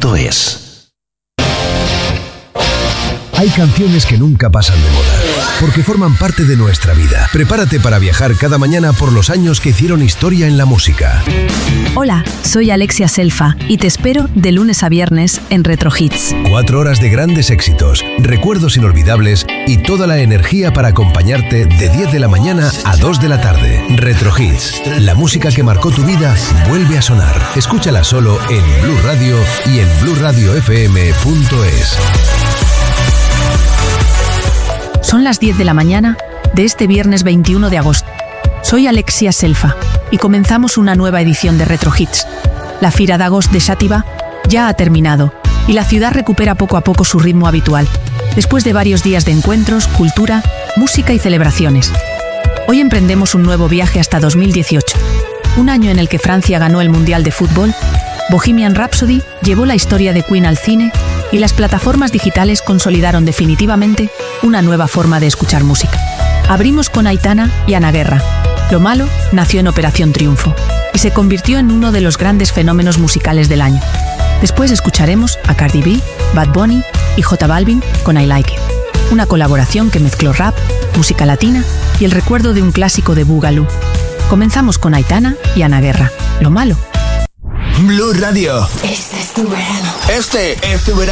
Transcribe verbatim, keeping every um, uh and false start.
punto es. Hay canciones que nunca pasan de moda, porque forman parte de nuestra vida. Prepárate para viajar cada mañana por los años que hicieron historia en la música. Hola, soy Alexia Selfa y te espero de lunes a viernes en Retro Hits. Cuatro horas de grandes éxitos, recuerdos inolvidables y toda la energía para acompañarte de diez de la mañana a dos de la tarde. Retro Hits, la música que marcó tu vida vuelve a sonar. Escúchala solo en Blue Radio y en blue radio f m punto es. Son las diez de la mañana de este viernes veintiuno de agosto. Soy Alexia Selfa y comenzamos una nueva edición de Retro Hits. La Fira d'Agost de Xàtiva ya ha terminado y la ciudad recupera poco a poco su ritmo habitual, después de varios días de encuentros, cultura, música y celebraciones. Hoy emprendemos un nuevo viaje hasta dos mil dieciocho, un año en el que Francia ganó el Mundial de Fútbol, Bohemian Rhapsody llevó la historia de Queen al cine y las plataformas digitales consolidaron definitivamente una nueva forma de escuchar música. Abrimos con Aitana y Ana Guerra. Lo Malo nació en Operación Triunfo y se convirtió en uno de los grandes fenómenos musicales del año. Después escucharemos a Cardi B, Bad Bunny y J Balvin con I Like It, una colaboración que mezcló rap, música latina y el recuerdo de un clásico de Boogaloo. Comenzamos con Aitana y Ana Guerra. Lo Malo. Blue Radio. Este es tu verano. Este es tu verano.